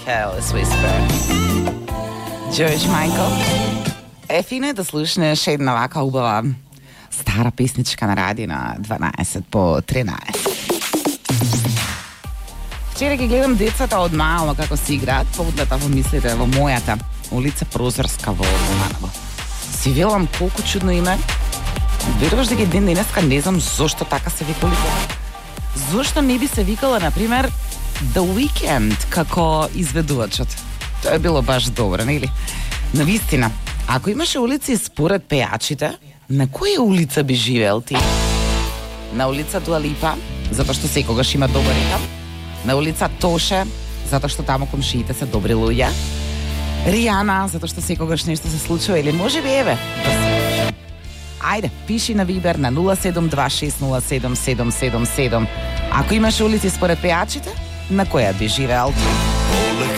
Careless Whisper. George Michael. Фино е да слушнеш една вака убава стара песничка на радио на 12 по 13. Вчера ги гледам децата од мало како си играат, поудната во мислите во мојата улица Прозорска во Романово. Си велам колку чудно име. Веруваш дека ден денеска не знам зошто така се викали. Зошто не би се викала, например, The Weeknd како изведувачот? Тоа е било баш добро, нели? На вистина, ако имаше улици според пејачите, на која улица би живеел ти? На улица Дуа Липа, затоа што секогаш има добар ритам. На улица Тоше, затоа што таму комшиите се добри луѓе. Ријана, затоа што секогаш нешто се случува, или можеби еве, да се случи. Ајде, пиши на Вибер на 072607777. Ако имаш улици според пејачите, на која би живеел ти?